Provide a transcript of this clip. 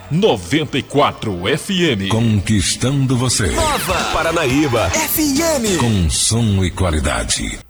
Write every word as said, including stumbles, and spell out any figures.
noventa e quatro F M. Conquistando você. Nova Paranaíba F M. Com som e qualidade.